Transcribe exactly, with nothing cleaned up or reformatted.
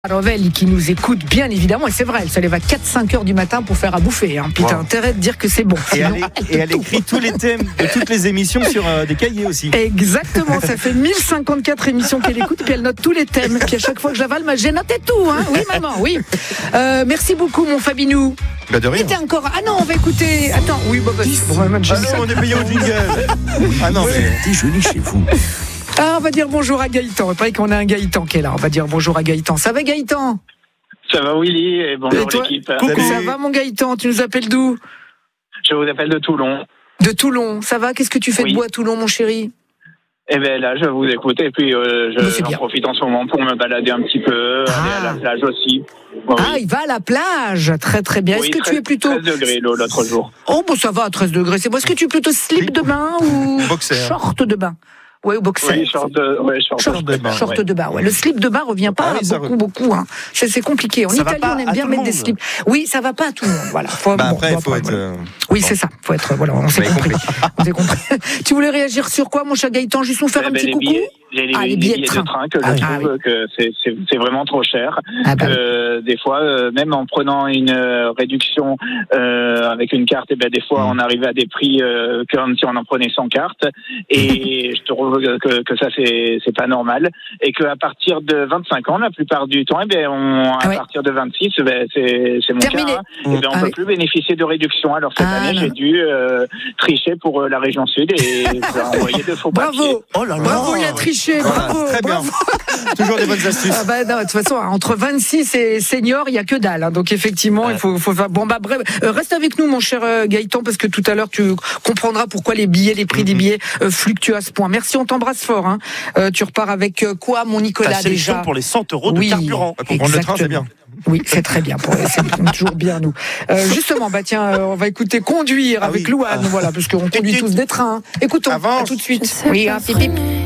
Rovelli qui nous écoute bien évidemment, et c'est vrai, elle se lève à quatre cinq heures du matin pour faire à bouffer, hein. Puis wow. T'as intérêt de dire que c'est bon. Et elle, est, et elle écrit tous les thèmes de toutes les émissions sur euh, des cahiers aussi. Exactement, ça fait mille cinquante-quatre émissions qu'elle écoute, puis elle note tous les thèmes. Puis à chaque fois que j'avale, bah, j'ai noté tout, hein. Oui maman, oui. Euh, merci beaucoup mon Fabinou. Bah de rien. Encore... Ah non, on va écouter. Attends, oui, bah, bah, bon, bah, ah non, on est payé au jingle. Ah non, mais déjeuner chez vous. Ah, on va dire bonjour à Gaëtan. Il paraît qu'on a un Gaëtan qui est là. On va dire bonjour à Gaëtan. Ça va Gaëtan ? Ça va Willy et bonjour et l'équipe. Coucou. Ça va mon Gaëtan ? Tu nous appelles d'où ? Je vous appelle de Toulon. De Toulon, ça va ? Qu'est-ce que tu fais oui. de beau à Toulon mon chéri ? Eh bien là, je vous écoute et puis euh, je j'en profite en ce moment pour me balader un petit peu, ah. aller à la plage aussi. Bon, ah, oui. Il va à la plage, très très bien. Oui, Est-ce que treize, tu es plutôt treize degrés l'autre jour. Oh bon, ça va à treize degrés. C'est bon. Est-ce que tu es plutôt slip de bain ou boxer, short de bain ? Ouais, au boxer. Oui, short de, ouais, short, short de bain. Short ouais. de bain, ouais. Le slip de bain revient pas ah oui, beaucoup, re... beaucoup, hein. C'est, c'est compliqué. En ça Italie, on aime bien mettre des slips. Oui, ça va pas à tout le monde, voilà. Faut, bah bon, après, il faut être. Voilà. Oui, bon. C'est ça. Faut être, voilà, on s'est compris. on s'est compris. Tu voulais réagir sur quoi, mon cher Gaëtan? Juste nous faire eh un ben, petit coucou? Billets, les, les, ah, les, billets, les billets de train, que ah, je ah, trouve oui. que c'est, c'est, c'est vraiment trop cher. Ah, bah, que, oui. Des fois, euh, même en prenant une euh, réduction euh, avec une carte, et ben, des fois, mmh. on arrivait à des prix euh, comme si on en prenait sans carte. Et je trouve que, que ça, c'est, c'est pas normal. Et qu'à partir de vingt-cinq ans, la plupart du temps, eh ben, on, à ah, oui. partir de vingt-six, ben, c'est, c'est mon Terminé. cas. Hein, mmh. et ben, on ah, peut oui. plus bénéficier de réduction. Alors cette ah, année, non. j'ai dû euh, tricher pour euh, la région sud et envoyer de faux papiers. Bravo. Oh là là. Bravo, il a triché. Voilà, bravo. Très bien. Bravo. Toujours des bonnes astuces. Ah bah non, de toute façon, entre vingt-six et senior, il y a que dalle. Hein, donc effectivement, ouais. il faut, faut faire. Bon bah bref, euh, reste avec nous, mon cher euh, Gaëtan, parce que tout à l'heure tu comprendras pourquoi les billets, les prix mm-hmm. des billets euh, fluctuent à ce point. Merci, on t'embrasse fort. Hein. Euh, tu repars avec euh, quoi, mon Nicolas Ta sélection déjà pour les cent euros de oui, carburant. Pour prendre le train, c'est bien. Oui, c'est très bien. Pour, c'est toujours bien, nous. Euh, justement, bah tiens, euh, on va écouter Conduire ah avec oui. Louane, ah. voilà, parce qu'on conduit tous des trains. Écoutons, à tout de suite. Oui, hein, pip, pip.